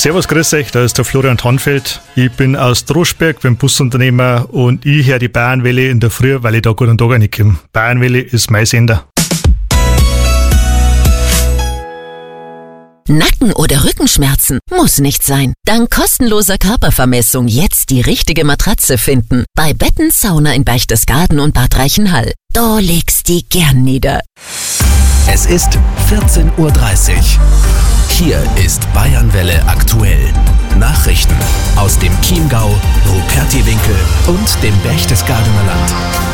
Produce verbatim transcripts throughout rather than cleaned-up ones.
Servus, grüß euch, da ist der Florian Tannfeld. Ich bin aus Droschberg, bin Busunternehmer und ich höre die Bayernwelle in der Früh, weil ich da gut und Tag nicht komme. Bayernwelle ist mein Sender. Nacken- oder Rückenschmerzen? Muss nicht sein. Dank kostenloser Körpervermessung jetzt die richtige Matratze finden. Bei Betten Sauna in Berchtesgaden und Bad Reichenhall. Da legst die gern nieder. Es ist vierzehn Uhr dreißig. Hier ist Bayernwelle aktuell. Nachrichten aus dem Chiemgau, Rupertiwinkel und dem Berchtesgadener Land.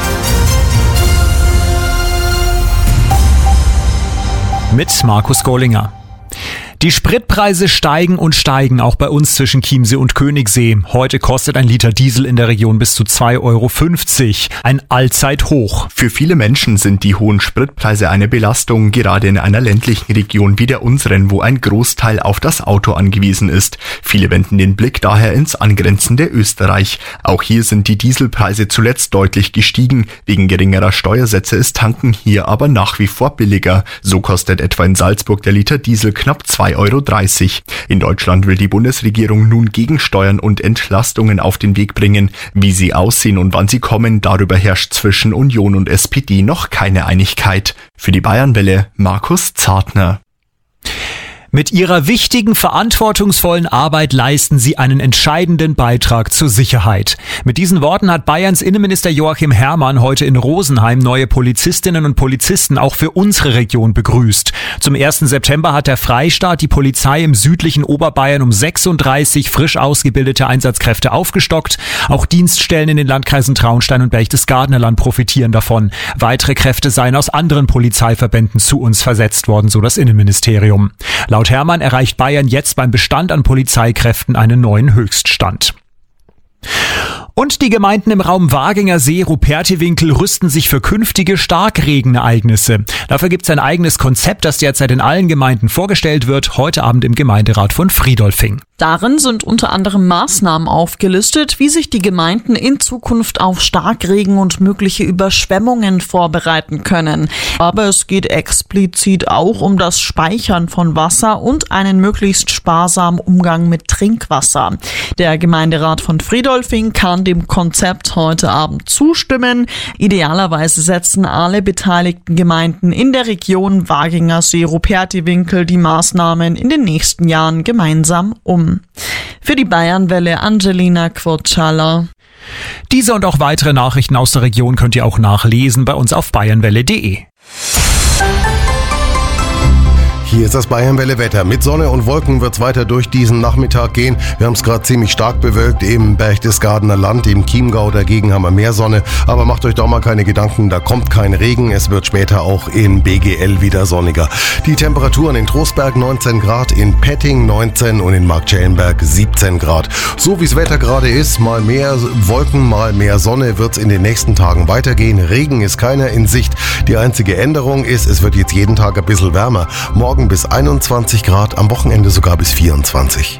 Mit Markus Gollinger. Die Spritpreise steigen und steigen, auch bei uns zwischen Chiemsee und Königssee. Heute kostet ein Liter Diesel in der Region bis zu zwei Euro fünfzig. Ein Allzeithoch. Für viele Menschen sind die hohen Spritpreise eine Belastung, gerade in einer ländlichen Region wie der unseren, wo ein Großteil auf das Auto angewiesen ist. Viele wenden den Blick daher ins angrenzende Österreich. Auch hier sind die Dieselpreise zuletzt deutlich gestiegen. Wegen geringerer Steuersätze ist Tanken hier aber nach wie vor billiger. So kostet etwa in Salzburg der Liter Diesel knapp zwei Euro dreißig. In Deutschland will die Bundesregierung nun Gegensteuern und Entlastungen auf den Weg bringen. Wie sie aussehen und wann sie kommen, darüber herrscht zwischen Union und S P D noch keine Einigkeit. Für die Bayernwelle Markus Zartner. Mit ihrer wichtigen, verantwortungsvollen Arbeit leisten sie einen entscheidenden Beitrag zur Sicherheit. Mit diesen Worten hat Bayerns Innenminister Joachim Herrmann heute in Rosenheim neue Polizistinnen und Polizisten auch für unsere Region begrüßt. Zum ersten September hat der Freistaat die Polizei im südlichen Oberbayern um sechsunddreißig frisch ausgebildete Einsatzkräfte aufgestockt. Auch Dienststellen in den Landkreisen Traunstein und Berchtesgadener Land profitieren davon. Weitere Kräfte seien aus anderen Polizeiverbänden zu uns versetzt worden, so das Innenministerium. Laut Herrmann erreicht Bayern jetzt beim Bestand an Polizeikräften einen neuen Höchststand. Und die Gemeinden im Raum Waginger See, Rupertiwinkel rüsten sich für künftige Starkregenereignisse. Dafür gibt es ein eigenes Konzept, das derzeit in allen Gemeinden vorgestellt wird, heute Abend im Gemeinderat von Friedolfing. Darin sind unter anderem Maßnahmen aufgelistet, wie sich die Gemeinden in Zukunft auf Starkregen und mögliche Überschwemmungen vorbereiten können. Aber es geht explizit auch um das Speichern von Wasser und einen möglichst sparsamen Umgang mit Trinkwasser. Der Gemeinderat von Friedolfing kann dem Konzept heute Abend zustimmen. Idealerweise setzen alle beteiligten Gemeinden in der Region Waginger See, Rupertiwinkel die Maßnahmen in den nächsten Jahren gemeinsam um. Für die Bayernwelle Angelina Quotschala. Diese und auch weitere Nachrichten aus der Region könnt ihr auch nachlesen bei uns auf bayernwelle punkt de. Hier ist das Bayernwelle-Wetter. Mit Sonne und Wolken wird es weiter durch diesen Nachmittag gehen. Wir haben es gerade ziemlich stark bewölkt im Berchtesgadener Land, im Chiemgau. Dagegen haben wir mehr Sonne. Aber macht euch doch mal keine Gedanken, da kommt kein Regen. Es wird später auch in B G L wieder sonniger. Die Temperaturen in Trostberg neunzehn Grad, in Petting neunzehn und in Marktschellenberg siebzehn Grad. So wie das Wetter gerade ist, mal mehr Wolken, mal mehr Sonne, wird es in den nächsten Tagen weitergehen. Regen ist keiner in Sicht. Die einzige Änderung ist, es wird jetzt jeden Tag ein bisschen wärmer. Morgen bis einundzwanzig Grad, am Wochenende sogar bis vierundzwanzig.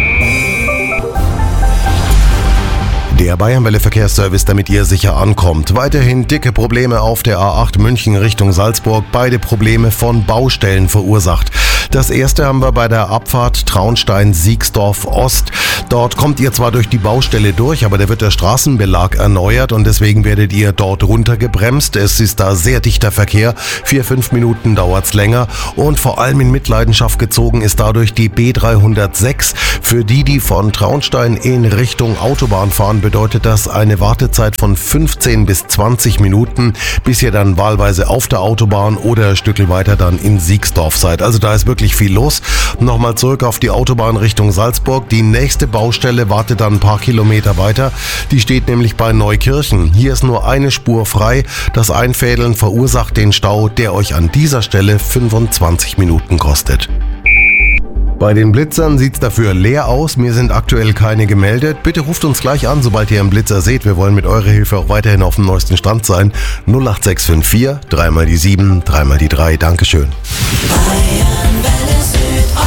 Der Bayernwelle-Verkehrsservice, damit ihr sicher ankommt. Weiterhin dicke Probleme auf der A acht München Richtung Salzburg. Beide Probleme von Baustellen verursacht. Das erste haben wir bei der Abfahrt Traunstein-Siegsdorf Ost. Dort kommt ihr zwar durch die Baustelle durch, aber da wird der Straßenbelag erneuert und deswegen werdet ihr dort runtergebremst. Es ist da sehr dichter Verkehr. Vier, fünf Minuten dauert's länger und vor allem in Mitleidenschaft gezogen ist dadurch die B dreihundertsechs. Für die, die von Traunstein in Richtung Autobahn fahren, bedeutet das eine Wartezeit von fünfzehn bis zwanzig Minuten, bis ihr dann wahlweise auf der Autobahn oder ein Stückchen weiter dann in Siegsdorf seid. Also da ist wirklich viel los. Nochmal zurück auf die Autobahn Richtung Salzburg. Die nächste Baustelle wartet dann ein paar Kilometer weiter. Die steht nämlich bei Neukirchen. Hier ist nur eine Spur frei. Das Einfädeln verursacht den Stau, der euch an dieser Stelle fünfundzwanzig Minuten kostet. Bei den Blitzern sieht's dafür leer aus. Mir sind aktuell keine gemeldet. Bitte ruft uns gleich an, sobald ihr einen Blitzer seht. Wir wollen mit eurer Hilfe auch weiterhin auf dem neuesten Stand sein. null acht sechs fünf vier, dreimal die sieben, dreimal die drei. Dankeschön.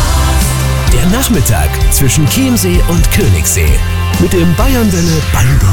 Der Nachmittag zwischen Chiemsee und Königssee. Mit dem Bayernwelle Band.